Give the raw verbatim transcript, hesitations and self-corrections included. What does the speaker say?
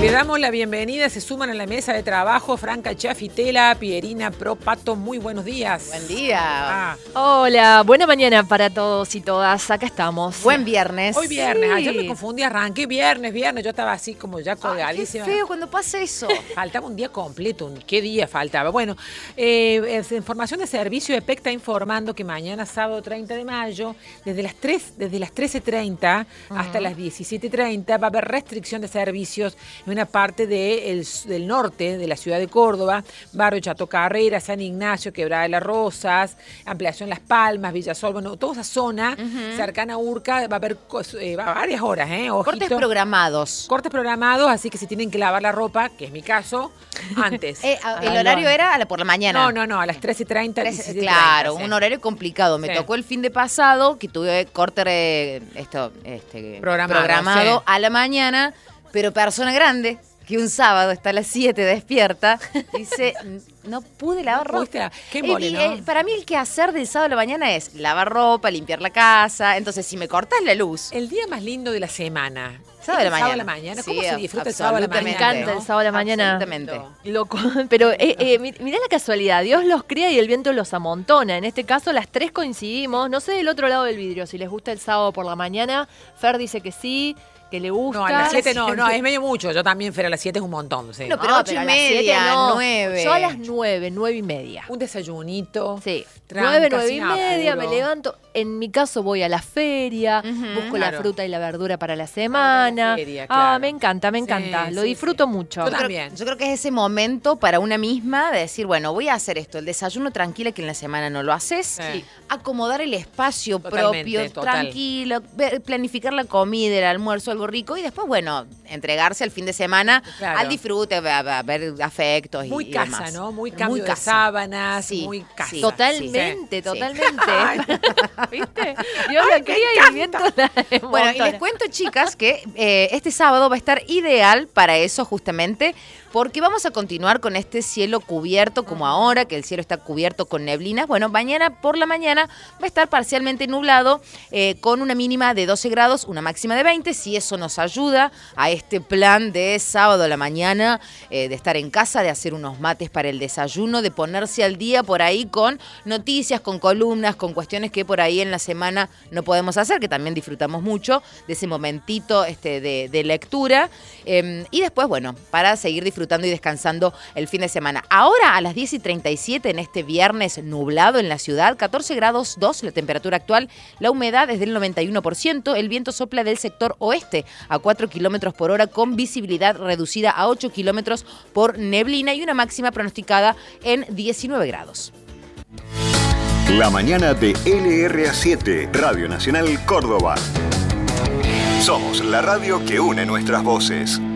Le damos la bienvenida, se suman a la mesa de trabajo Franca Chafitela, Pierina Propato, muy buenos días. Buen día. Ah. Hola, buena mañana para todos y todas, acá estamos. Buen viernes. Hoy viernes, Sí. ayer me confundí, arranqué viernes, viernes, yo estaba así como ya Ay, colgadísima. qué feo cuando pasa eso. Faltaba un día completo, un- ¿qué día faltaba? Bueno, eh, es- información de servicio, EPEC está informando que mañana, sábado treinta de mayo, desde las tres, desde las trece treinta hasta las diecisiete treinta va a haber restricción de servicios en una parte de el- del norte de la ciudad de Córdoba, barrio Chato Carrera, San Ignacio, Quebrada de las Rosas, ampliación Las Palmas, Villasol, bueno, toda esa zona cercana a Urca va a haber cos- eh, va a varias horas, ¿eh? Ojito. Cortes programados. Cortes programados, así que si tienen que lavar la ropa, que es mi caso, antes. Eh, a- el Háganlo horario antes. era a la- por la mañana. No, no, no, a las trece treinta, Tres- diecisiete claro, treinta, un sí. horario complicado. Me Sí. tocó el fin de pasado que tuve corte eh, esto, este, Programado, programado sí. a la mañana, pero persona grande que un sábado está a las siete despierta, dice, no pude lavar No ropa. pudiste lavar. Qué El- embole, y, ¿no? eh, para mí el quehacer del sábado a la mañana es lavar ropa, limpiar la casa. Entonces, si me cortas la luz, El día más lindo de la semana. Sábado a ¿Es la el mañana. mañana. Sí, ¿Cómo se disfruta el sábado a la absolutamente. Me mañana? encanta ¿no? el sábado a la mañana. Absolutamente. Loco. Pero eh, eh, mi- mirá la casualidad, Dios los cría y el viento los amontona. En este caso las tres coincidimos. No sé del otro lado del vidrio si les gusta el sábado por la mañana. Fer dice que sí, que le gusta. No, a las siete no, no, es medio mucho. Yo también, Fer, a las siete es un montón, sí. No, pero ocho y a las media, siete no. nueve. Yo a las nueve, nueve y media. Un desayunito. Sí, tranca, nueve, nueve y sin media, apuro. me levanto. En mi caso voy a la feria, Ujú, busco claro. la fruta y la verdura para la semana. Ah, la feria, Ah, claro. me encanta, me Sí, encanta. Lo sí, disfruto sí. mucho. Yo Yo creo, también. yo creo que es ese momento para una misma de decir, bueno, voy a hacer esto, el desayuno tranquila que en la semana no lo haces, Sí. acomodar el espacio Totalmente, propio, total. tranquilo, ver- planificar la comida, el almuerzo, algo rico y después, bueno, entregarse al fin de semana Claro. al disfrute, a, a ver afectos y, Muy y casa, demás. ¿no? Muy Pero cambio de casa. sábanas, Sí, muy casa. sí. Totalmente, Sí. totalmente. ¿Viste? Dios la cría y el viento la Bueno, y amontona. les cuento, chicas, que eh, este sábado va a estar ideal para eso justamente, porque vamos a continuar con este cielo cubierto como ahora, que el cielo está cubierto con neblinas. Bueno, mañana por la mañana va a estar parcialmente nublado, eh, con una mínima de doce grados, una máxima de veinte. Si eso nos ayuda a este plan de sábado a la mañana, eh, de estar en casa, de hacer unos mates para el desayuno, de ponerse al día por ahí con noticias, con columnas, con cuestiones que por ahí en la semana no podemos hacer, que también disfrutamos mucho de ese momentito este, de, de lectura. Eh, y después, bueno, para seguir disfrutando y descansando el fin de semana. Ahora a las diez y treinta y siete en este viernes nublado en la ciudad, catorce grados dos la temperatura actual, la humedad es del noventa y uno por ciento, el viento sopla del sector oeste a cuatro kilómetros por hora con visibilidad reducida a ocho kilómetros por neblina y una máxima pronosticada en diecinueve grados. La mañana de L R A siete, Radio Nacional Córdoba. Somos la radio que une nuestras voces.